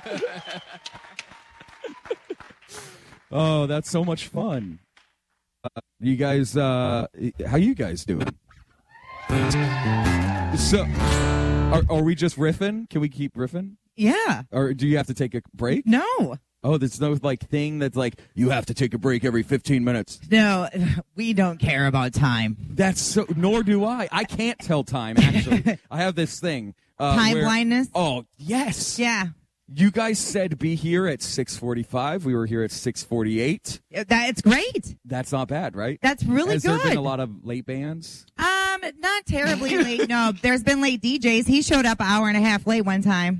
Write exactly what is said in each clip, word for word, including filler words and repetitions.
Oh, that's so much fun. Uh, you guys, uh, how you guys doing? So, are, are we just riffing? Can we keep riffing? Yeah. Or do you have to take a break? No. Oh, there's no like thing that's like you have to take a break every fifteen minutes. No, we don't care about time. That's so. Nor do I. I can't tell time. Actually, I have this thing. Uh, time where, blindness. Oh yes. Yeah. You guys said be here at six forty-five. We were here at six forty-eight. That it's great. That's not bad, right? That's really Has good. Has there been a lot of late bands? Um, not terribly late. No, there's been late D Js. He showed up an hour and a half late one time.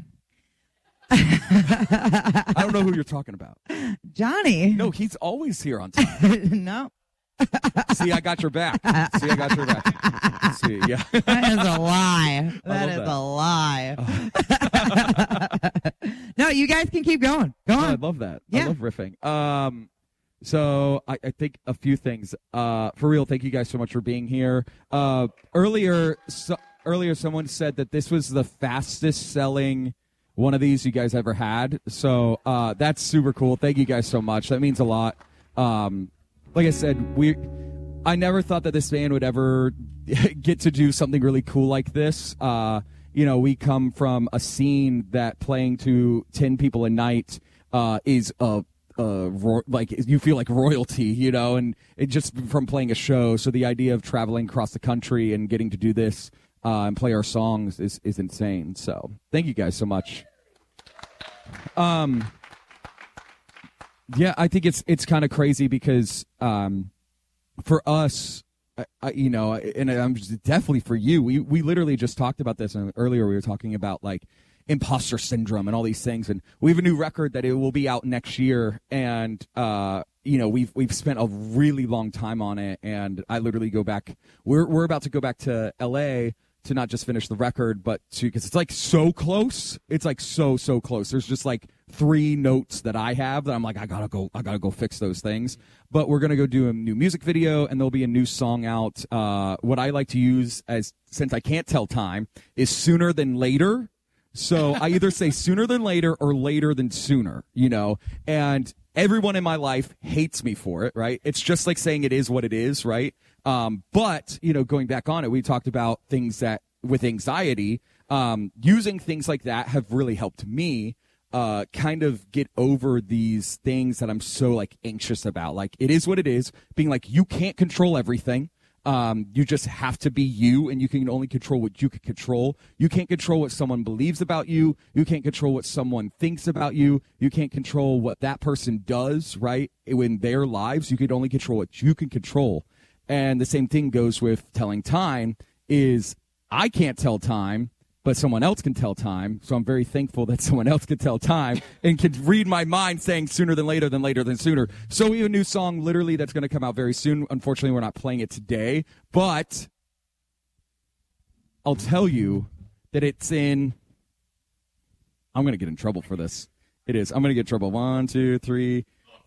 I don't know who you're talking about. Johnny. No, he's always here on time. No. See, I got your back. See, I got your back. See, yeah. That is a lie. That is that. a lie. Oh. No, you guys can keep going. Go on. Oh, I love that. Yeah. I love riffing. Um, so I, I think a few things. Uh, for real, thank you guys so much for being here. Uh, earlier, so, earlier someone said that this was the fastest selling one of these you guys ever had. So uh, that's super cool. Thank you guys so much. That means a lot. Um, like I said, we I never thought that this band would ever get to do something really cool like this. Uh, you know, we come from a scene that playing to ten people a night uh, is a Uh, ro- like you feel like royalty, you know, and it just from playing a show. So the idea of traveling across the country and getting to do this uh, and play our songs is, is insane. So thank you guys so much. Um, yeah, I think it's it's kind of crazy because um, for us, I, I, you know, and I'm just, definitely for you, we we literally just talked about this and earlier. We were talking about like imposter syndrome and all these things, and we have a new record that it will be out next year, and uh you know we've we've spent a really long time on it, and I literally go back we're we're about to go back to L A to not just finish the record but to because it's like so close it's like so so close. There's just like three notes that I have that I'm like I gotta go I gotta go fix those things, but we're gonna go do a new music video and there'll be a new song out. Uh what I like to use as since I can't tell time is sooner than later. So I either say sooner than later or later than sooner, you know, and everyone in my life hates me for it, right? It's just like saying it is what it is, right? Um, but, you know, going back on it, we talked about things that with anxiety, um, using things like that have really helped me uh, kind of get over these things that I'm so like anxious about. Like it is what it is, being like, you can't control everything. Um, you just have to be you, and you can only control what you can control. You can't control what someone believes about you. You can't control what someone thinks about you. You can't control what that person does, right, in their lives. You can only control what you can control. And the same thing goes with telling time is I can't tell time, but someone else can tell time. So I'm very thankful that someone else can tell time and can read my mind saying sooner than later than later than sooner. So we have a new song literally that's going to come out very soon. Unfortunately, we're not playing it today, but I'll tell you that it's in, I'm going to get in trouble for this. It is. I'm going to get in trouble. One, two, three.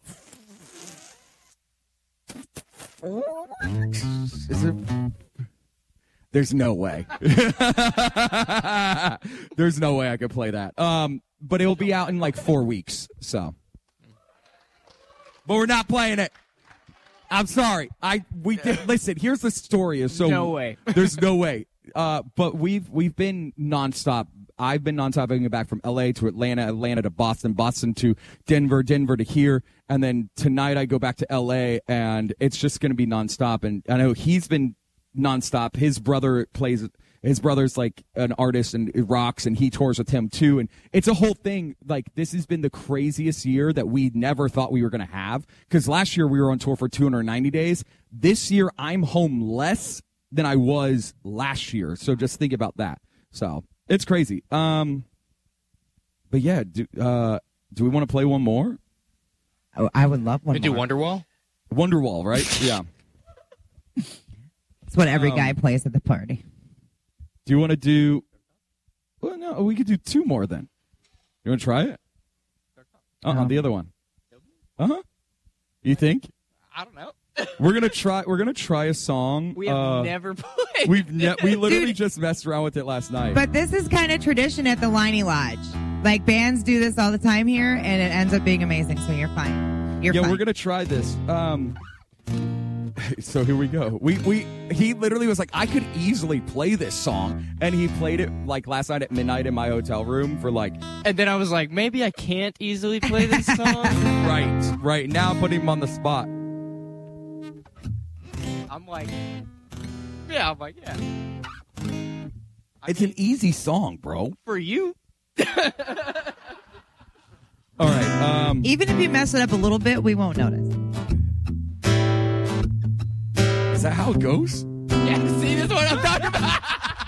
Is it? There's no way. There's no way I could play that. Um, but it'll be out in like four weeks. So, but we're not playing it. I'm sorry. I we did listen. Here's the story. Is so no way. There's no way. Uh, but we've we've been nonstop. I've been nonstop going back from L A to Atlanta, Atlanta to Boston, Boston to Denver, Denver to here, and then tonight I go back to L A, and it's just going to be nonstop. And I know he's been nonstop. His brother plays. His brother's like an artist and rocks, and he tours with him too. And it's a whole thing. Like this has been the craziest year that we never thought we were going to have. Because last year we were on tour for two hundred ninety days. This year I'm home less than I was last year. So just think about that. So it's crazy. Um, but yeah, do uh, do we want to play one more? Oh, I would love one. We do more. Wonderwall. Wonderwall, right? Yeah. It's what every Um, guy plays at the party. Do you want to do? Well, no, we could do two more then. You want to try it? Uh huh. Um, The other one. Uh huh. You think? I don't know. We're gonna try. We're gonna try a song. We have uh, never played. We've ne- we literally Dude. just messed around with it last night. But this is kind of tradition at the Liney Lodge. Like, bands do this all the time here, and it ends up being amazing, so you're fine. You're yeah, fine. we're gonna try this. Um, so here we go. We we he literally was like, I could easily play this song, and he played it like last night at midnight in my hotel room for like. And then I was like, maybe I can't easily play this song. right, right. Now I'm putting him on the spot. I'm like, yeah, I'm like, yeah. I It's mean, an easy song, bro. for you. All right. Um, Even if you mess it up a little bit, we won't notice. is that how it goes? Yeah, see, this is what I'm talking about.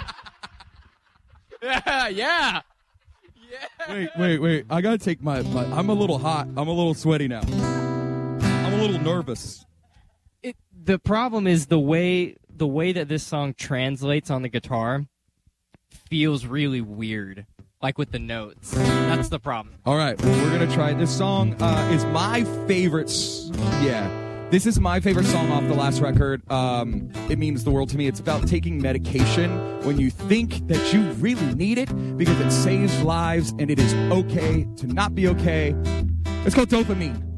yeah, yeah. Yeah. Wait, wait, wait. I gotta take my, my. I'm a little hot. I'm a little sweaty now. I'm a little nervous. It, the problem is the way the way that this song translates on the guitar feels really weird, like with the notes. That's the problem. All right, well, we're gonna try it. This song uh, is my favorite. s- Yeah, this is my favorite song off the last record. Um, it means the world to me. It's about taking medication when you think that you really need it because it saves lives, and it is okay to not be okay. It's called Dopamine.